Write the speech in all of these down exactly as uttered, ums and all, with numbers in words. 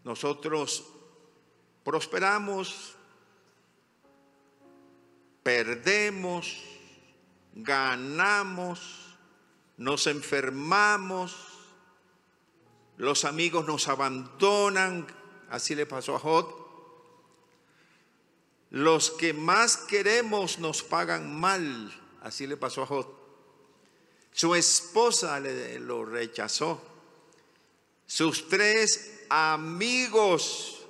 Nosotros prosperamos, perdemos, ganamos, nos enfermamos, los amigos nos abandonan, así le pasó a Job. Los que más queremos nos pagan mal, así le pasó a Job. Su esposa le, lo rechazó. Sus tres amigos,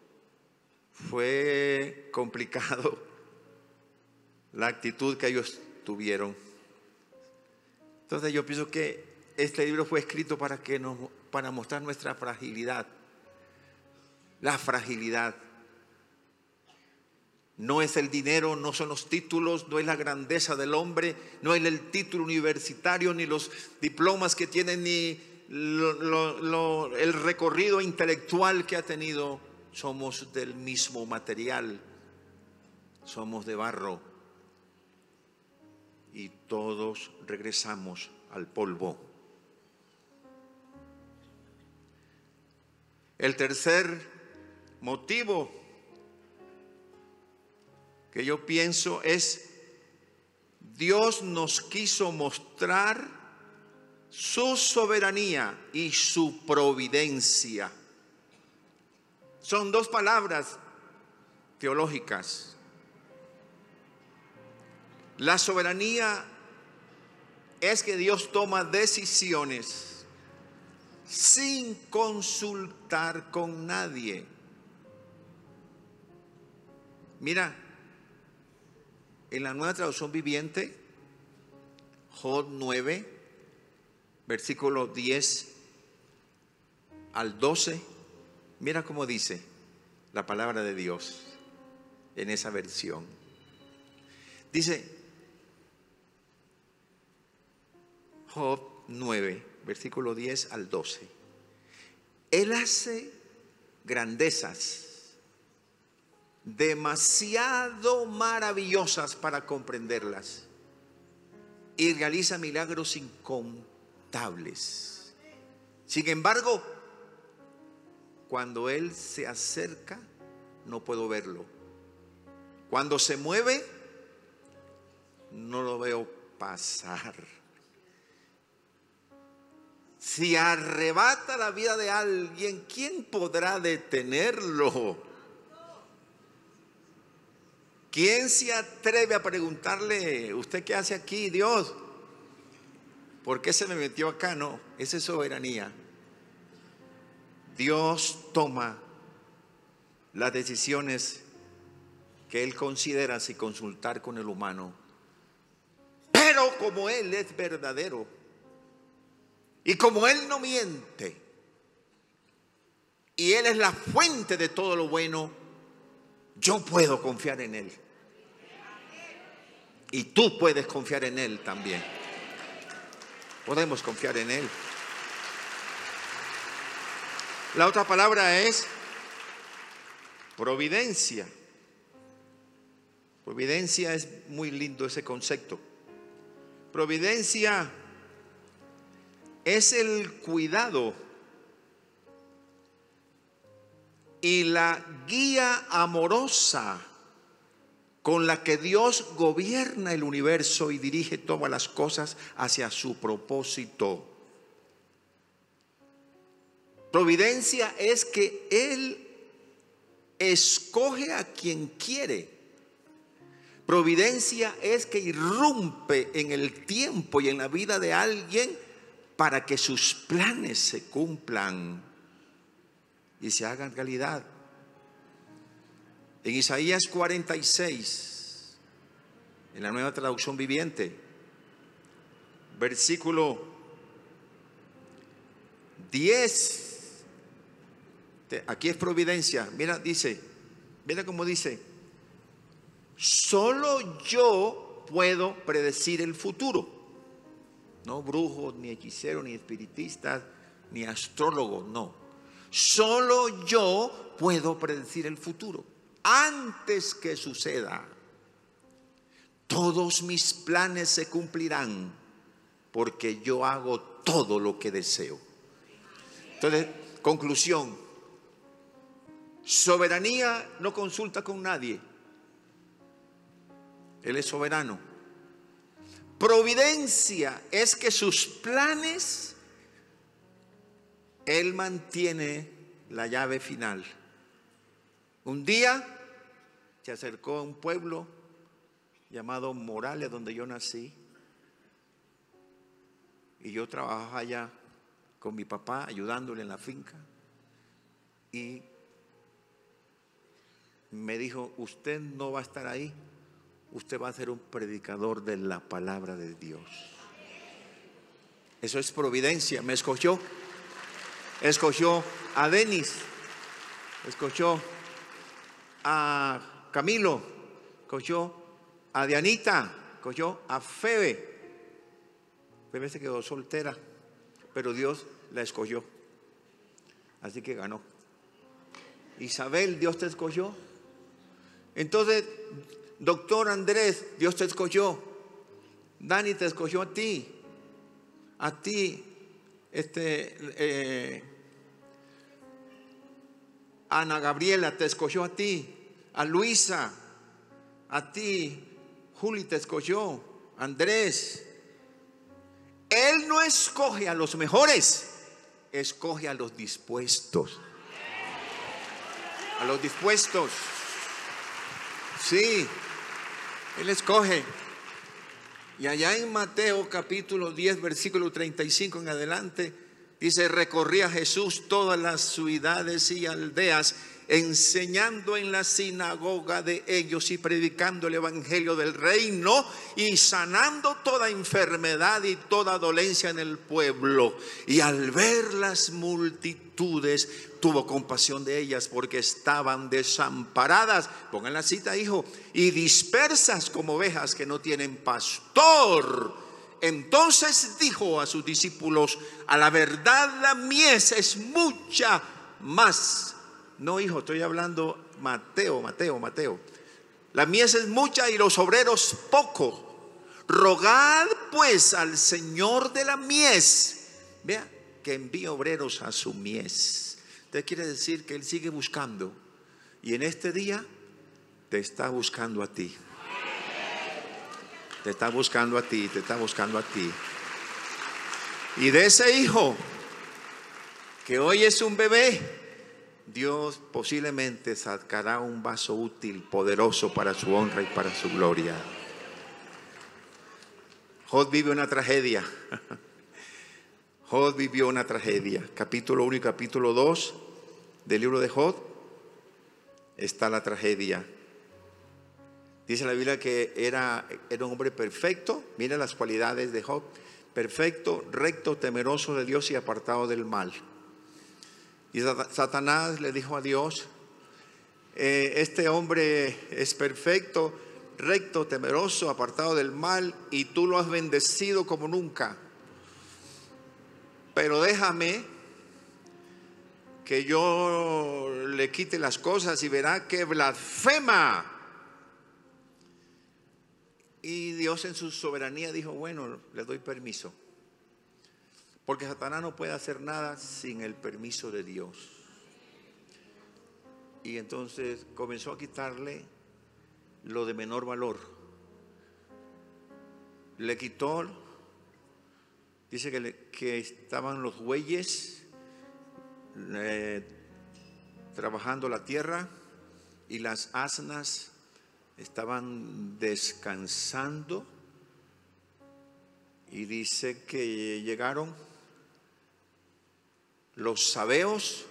fue complicado la actitud que ellos tuvieron. Entonces yo pienso que este libro fue escrito para que nos, para mostrar nuestra fragilidad. La fragilidad. No es el dinero, no son los títulos, no es la grandeza del hombre, no es el título universitario, ni los diplomas que tiene, ni lo, lo, lo, el recorrido intelectual que ha tenido. Somos del mismo material, somos de barro y todos regresamos al polvo. El tercer motivo que yo pienso es: Dios nos quiso mostrar su soberanía y su providencia. Son dos palabras teológicas. La soberanía es que Dios toma decisiones sin consultar con nadie. Mira, en la Nueva Traducción Viviente, Job nueve, versículo diez al doce, mira cómo dice la palabra de Dios en esa versión. Dice Job nueve, versículo diez al doce: Él hace grandezas demasiado maravillosas para comprenderlas y realiza milagros incontables. Sin embargo, cuando Él se acerca, no puedo verlo. Cuando se mueve, no lo veo pasar. Si arrebata la vida de alguien, ¿quién podrá detenerlo? ¿Quién se atreve a preguntarle: ¿usted qué hace aquí, Dios? ¿Por qué se me metió acá? No, esa es soberanía. Dios toma las decisiones que Él considera sin consultar con el humano. Pero como Él es verdadero y como Él no miente y Él es la fuente de todo lo bueno, yo puedo confiar en Él. Y tú puedes confiar en Él también. Podemos confiar en Él. La otra palabra es providencia. Providencia es muy lindo ese concepto. Providencia es el cuidado y la guía amorosa con la que Dios gobierna el universo y dirige todas las cosas hacia su propósito. Providencia es que Él escoge a quien quiere. Providencia es que irrumpe en el tiempo y en la vida de alguien para que sus planes se cumplan y se hagan realidad. En Isaías cuarenta y seis, en la Nueva Traducción Viviente, versículo diez, aquí es providencia. Mira, dice, mira cómo dice: solo yo puedo predecir el futuro. No brujos, ni hechiceros, ni espiritistas, ni astrólogos, no. Solo yo puedo predecir el futuro. Antes que suceda, todos mis planes se cumplirán, porque yo hago todo lo que deseo. Entonces, conclusión: Soberanía no consulta con nadie. Él es soberano. Providencia es que sus planes, Él mantiene la llave final. Un día se acercó a un pueblo llamado Morales, donde yo nací, y yo trabajaba allá con mi papá, ayudándole en la finca, y me dijo: usted no va a estar ahí, usted va a ser un predicador de la palabra de Dios. Eso es providencia. Me escogió, escogió a Denis, escogió a Camilo, escogió a Dianita, escogió a Febe. Febe se quedó soltera, pero Dios la escogió, así que ganó. Isabel, Dios te escogió. Entonces, doctor Andrés, Dios te escogió. Dani te escogió a ti. A ti, este, eh, Ana Gabriela te escogió a ti. A Luisa, a ti, Juli te escogió. Andrés. Él no escoge a los mejores, escoge a los dispuestos. A los dispuestos. Sí, Él escoge. Y allá en Mateo capítulo diez, versículo treinta y cinco en adelante, dice: recorría Jesús todas las ciudades y aldeas, enseñando en la sinagoga de ellos y predicando el evangelio del reino y sanando toda enfermedad y toda dolencia en el pueblo. Y al ver las multitudes, tuvo compasión de ellas, porque estaban desamparadas, pongan la cita, hijo, y dispersas como ovejas que no tienen pastor. Entonces dijo a sus discípulos: a la verdad la mies es mucha más. No, hijo, estoy hablando Mateo, Mateo, Mateo. La mies es mucha y los obreros poco. Rogad pues al Señor de la mies, vea, que envíe obreros a su mies. Usted quiere decir que Él sigue buscando, y en este día te está buscando a ti. Te está buscando a ti, te está buscando a ti. Y de ese hijo que hoy es un bebé, Dios posiblemente sacará un vaso útil, poderoso para su honra y para su gloria. Job vive una tragedia. Job vivió una tragedia. Capítulo uno y capítulo dos del libro de Job está la tragedia. Dice la Biblia que era, era un hombre perfecto. Mira las cualidades de Job: perfecto, recto, temeroso de Dios y apartado del mal. Y Satanás le dijo a Dios: eh, este hombre es perfecto, recto, temeroso, apartado del mal, y tú lo has bendecido como nunca. Pero déjame que yo le quite las cosas y verá que blasfema. Y Dios en su soberanía dijo: bueno, le doy permiso, porque Satanás no puede hacer nada sin el permiso de Dios. Y entonces comenzó a quitarle lo de menor valor. Le quitó, dice que, le, que estaban los bueyes eh, trabajando la tierra, y las asnas estaban descansando. Y dice que llegaron los sabeos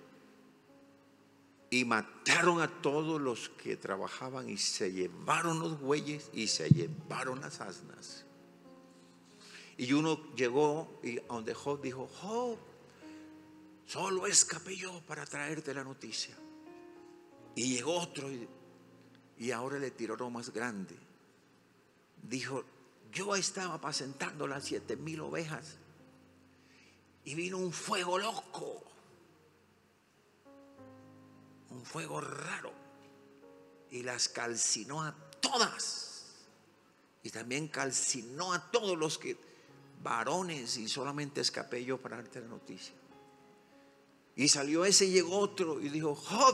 y mataron a todos los que trabajaban, y se llevaron los bueyes y se llevaron las asnas. Y uno llegó y a donde Job dijo: Job, solo escapé yo para traerte la noticia. Y llegó otro y, y ahora le tiró lo más grande. Dijo: yo estaba apacentando las siete mil ovejas y vino un fuego loco, un fuego raro, y las calcinó a todas, y también calcinó a todos los que varones, y solamente escapé yo para darte la noticia. Y salió ese y llegó otro y dijo: Job,